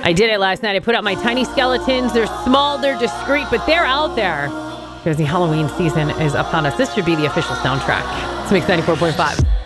I did it last night. I put out my tiny skeletons. They're small, they're discreet, but they're out there because the Halloween season is upon us. This should be the official soundtrack. It's Mix 94.5.